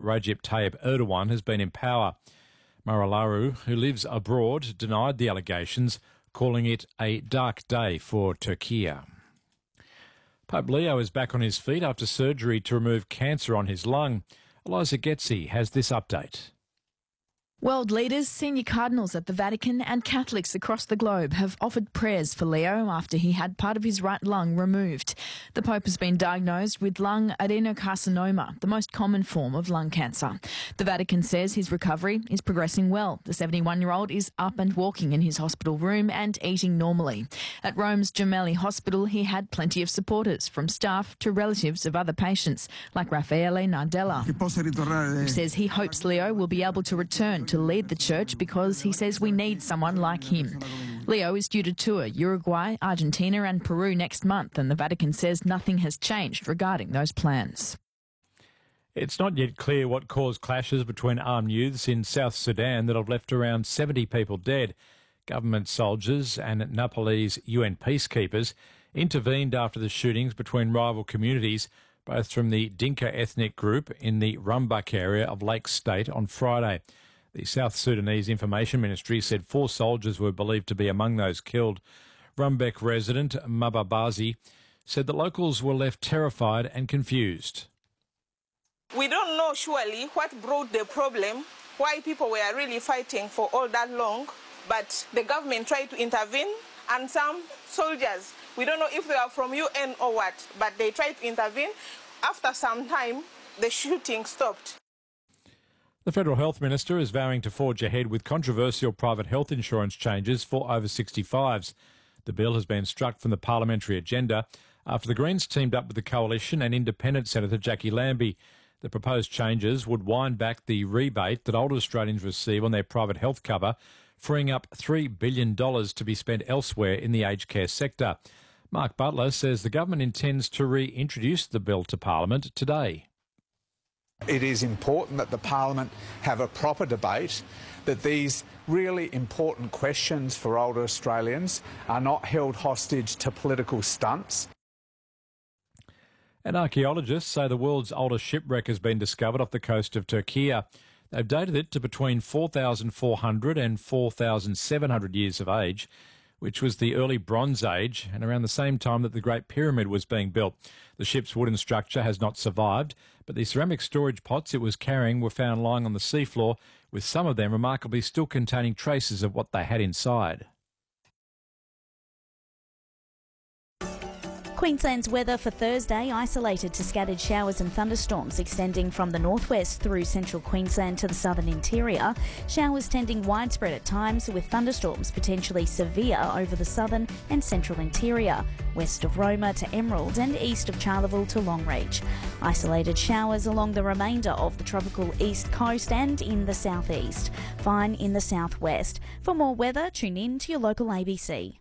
Recep Tayyip Erdogan has been in power. Maralaru, who lives abroad, denied the allegations, calling it a dark day for Turkey. Pope Leo is back on his feet after surgery to remove cancer on his lung. Eliza Getzi has this update. World leaders, senior cardinals at the Vatican and Catholics across the globe have offered prayers for Leo after he had part of his right lung removed. The Pope has been diagnosed with lung adenocarcinoma, the most common form of lung cancer. The Vatican says his recovery is progressing well. The 71-year-old is up and walking in his hospital room and eating normally. At Rome's Gemelli Hospital, he had plenty of supporters, from staff to relatives of other patients, like Raffaele Nardella, who says he hopes Leo will be able to return to lead the church because he says we need someone like him. Leo is due to tour Uruguay, Argentina and Peru next month, and the Vatican says nothing has changed regarding those plans. It's not yet clear what caused clashes between armed youths in South Sudan that have left around 70 people dead. Government soldiers and Nepalese UN peacekeepers intervened after the shootings between rival communities, both from the Dinka ethnic group in the Rumbek area of Lake State on Friday. The South Sudanese Information Ministry said 4 soldiers were believed to be among those killed. Rumbek resident Mababazi said that locals were left terrified and confused. We don't know surely what brought the problem, why people were really fighting for all that long, but the government tried to intervene, and some soldiers, we don't know if they are from UN or what, but they tried to intervene. After some time, the shooting stopped. The Federal Health Minister is vowing to forge ahead with controversial private health insurance changes for over 65s. The bill has been struck from the parliamentary agenda after the Greens teamed up with the Coalition and Independent Senator Jackie Lambie. The proposed changes would wind back the rebate that older Australians receive on their private health cover, freeing up $3 billion to be spent elsewhere in the aged care sector. Mark Butler says the government intends to reintroduce the bill to Parliament today. It is important that the Parliament have a proper debate, that these really important questions for older Australians are not held hostage to political stunts. And archaeologists say the world's oldest shipwreck has been discovered off the coast of Turkey. They've dated it to between 4,400 and 4,700 years of age, which was the early Bronze Age and around the same time that the Great Pyramid was being built. The ship's wooden structure has not survived, but the ceramic storage pots it was carrying were found lying on the seafloor, with some of them remarkably still containing traces of what they had inside. Queensland's weather for Thursday, isolated to scattered showers and thunderstorms extending from the northwest through central Queensland to the southern interior. Showers tending widespread at times, with thunderstorms potentially severe over the southern and central interior, west of Roma to Emerald and east of Charleville to Longreach. Isolated showers along the remainder of the tropical east coast and in the southeast. Fine in the southwest. For more weather, tune in to your local ABC.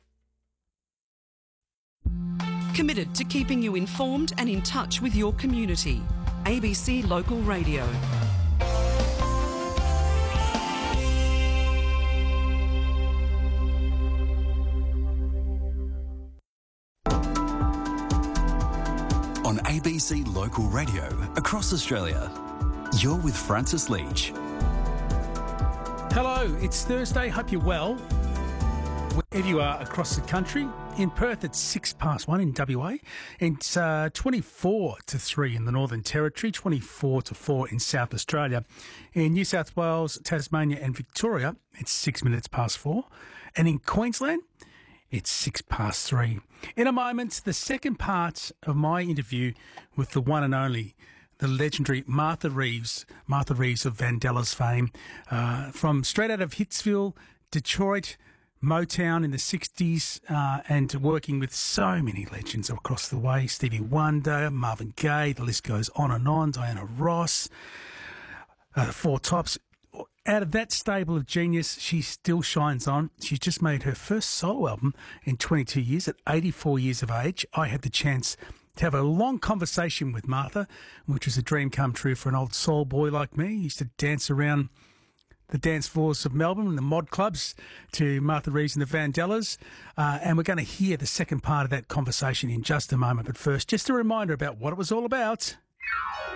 Committed to keeping you informed and in touch with your community. ABC Local Radio. On ABC Local Radio across Australia, you're with Francis Leach. Hello, it's Thursday. Hope you're well. Wherever you are across the country. In Perth, it's 1:06 in WA. It's 24 to 3 in the Northern Territory, 24 to 4 in South Australia. In New South Wales, Tasmania and Victoria, it's 4:06. And in Queensland, it's 3:06. In a moment, the second part of my interview with the one and only, the legendary Martha Reeves of Vandellas fame, from straight out of Hitsville, Detroit, Motown in the 60s, and working with so many legends across the way. Stevie Wonder, Marvin Gaye, the list goes on and on, Diana Ross, Four Tops. Out of that stable of genius, she still shines on. She's just made her first solo album in 22 years at 84 years of age. I had the chance to have a long conversation with Martha, which was a dream come true for an old soul boy like me. He used to dance around the dance floors of Melbourne and the mod clubs to Martha Reeves and the Vandellas. And we're going to hear the second part of that conversation in just a moment. But first, just a reminder about what it was all about.